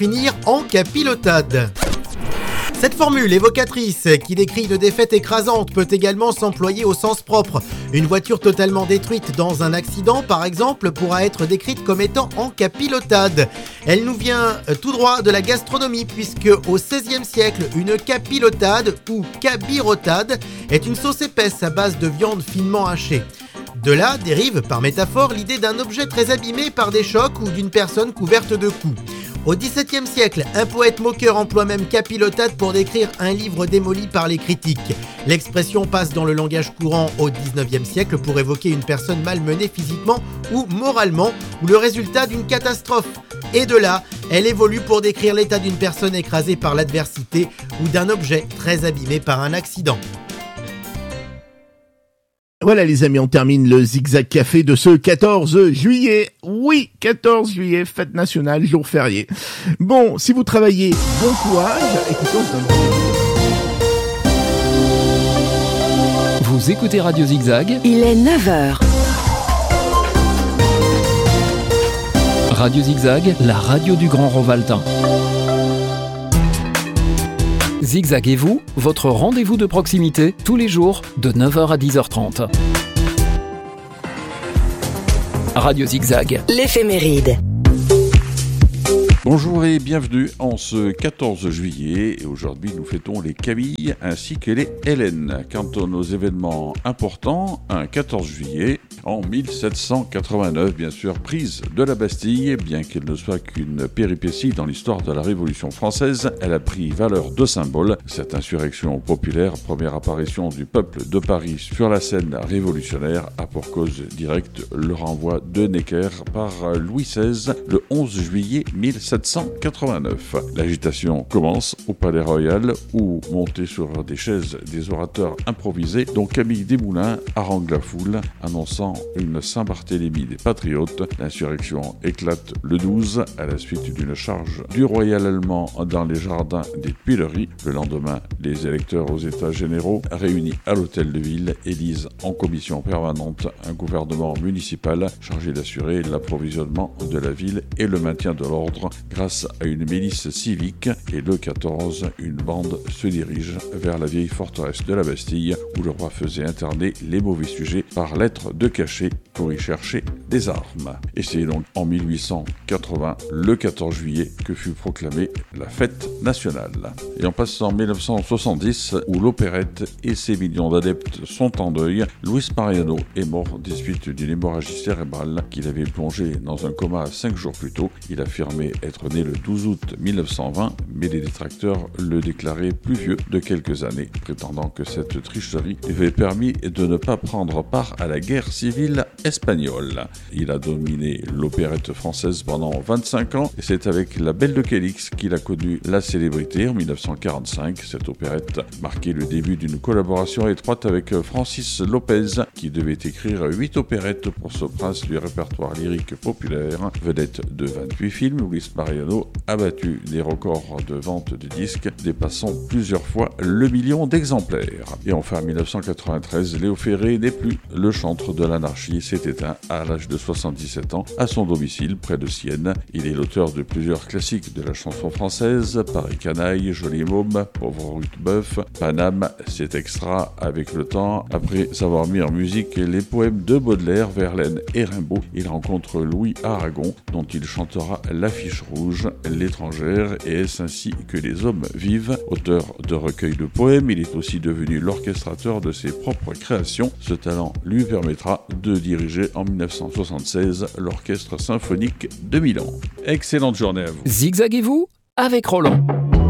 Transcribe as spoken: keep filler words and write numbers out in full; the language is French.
finir en capilotade. Cette formule évocatrice qui décrit une défaite écrasante peut également s'employer au sens propre. Une voiture totalement détruite dans un accident, par exemple, pourra être décrite comme étant en capilotade. Elle nous vient tout droit de la gastronomie puisque au seizième siècle, une capilotade ou cabirotade est une sauce épaisse à base de viande finement hachée. De là dérive, par métaphore, l'idée d'un objet très abîmé par des chocs ou d'une personne couverte de coups. Au dix-septième siècle, un poète moqueur emploie même capilotade pour décrire un livre démoli par les critiques. L'expression passe dans le langage courant au dix-neuvième siècle pour évoquer une personne malmenée physiquement ou moralement ou le résultat d'une catastrophe. Et de là, elle évolue pour décrire l'état d'une personne écrasée par l'adversité ou d'un objet très abîmé par un accident. Voilà les amis, on termine le Zigzag Café de ce quatorze juillet. Oui, quatorze juillet, fête nationale, jour férié. Bon, si vous travaillez, bon courage. Écoutez, on se donne... Vous écoutez Radio Zigzag. Il est neuf heures. Radio Zigzag, la radio du Grand Rovaltin. Zigzag et vous, votre rendez-vous de proximité, tous les jours, de neuf heures à dix heures trente. Radio Zigzag. L'éphéméride. Bonjour et bienvenue en ce quatorze juillet. Et aujourd'hui, nous fêtons les Camille ainsi que les Hélène. Quant à nos événements importants, un quatorze juillet, en mille sept cent quatre-vingt-neuf, bien sûr, prise de la Bastille. Bien qu'elle ne soit qu'une péripétie dans l'histoire de la Révolution française, elle a pris valeur de symbole. Cette insurrection populaire, première apparition du peuple de Paris sur la scène révolutionnaire, a pour cause directe le renvoi de Necker par Louis seize le onze juillet mille sept cent quatre-vingt-neuf. L'agitation commence au Palais Royal où, montés sur des chaises, des orateurs improvisés, dont Camille Desmoulins harangue la foule, annonçant une Saint-Barthélemy des Patriotes. L'insurrection éclate le douze à la suite d'une charge du royal allemand dans les jardins des Tuileries. Le lendemain, les électeurs aux États généraux, réunis à l'hôtel de ville, élisent en commission permanente un gouvernement municipal chargé d'assurer l'approvisionnement de la ville et le maintien de l'ordre grâce à une milice civique. Et le quatorze, une bande se dirige vers la vieille forteresse de la Bastille où le roi faisait interner les mauvais sujets par lettre de cachet pour y chercher des armes. Et c'est donc en mille huit cent quatre-vingts, le quatorze juillet, que fut proclamée la fête nationale. Et on passe en mille neuf cent soixante-dix, où l'opérette et ses millions d'adeptes sont en deuil. Luis Mariano est mort des suites d'une hémorragie cérébrale qu'il avait plongé dans un coma cinq jours plus tôt. Il affirmait être né le douze août mille neuf cent vingt, mais les détracteurs le déclaraient plus vieux de quelques années, prétendant que cette tricherie lui avait permis de ne pas prendre part à la guerre civile espagnole. Il a dominé l'opérette française pendant vingt-cinq ans et c'est avec La Belle de Cadix qu'il a connu la célébrité en mille neuf cent quarante-cinq. Cette opérette marquait le début d'une collaboration étroite avec Francis Lopez qui devait écrire huit opérettes pour ce prince du répertoire lyrique populaire. Vedette de vingt-huit films, Luis Mariano a battu des records de vente de disques dépassant plusieurs fois le million d'exemplaires. Et enfin en mille neuf cent quatre-vingt-treize, Léo Ferré n'est plus. Le chantre de l'anarchie s'est éteint à l'âge de soixante-dix-sept ans à son domicile près de Sienne. Il est l'auteur de plusieurs classiques de la chanson française, Paris Canaille, Joli Môme, Pauvre Ruth-Boeuf, Paname, C'est Extra, Avec le temps. Après avoir mis en musique les poèmes de Baudelaire, Verlaine et Rimbaud, il rencontre Louis Aragon, dont il chantera L'Affiche Rouge, L'étrangère et Est-ce ainsi que les hommes vivent. Auteur de recueils de poèmes, il est aussi devenu l'orchestrateur de ses propres créations. Ce talent lui permettra de diriger en mille neuf cent soixante-seize l'Orchestre symphonique de Milan. Excellente journée à vous. Zigzaguez-vous avec Roland.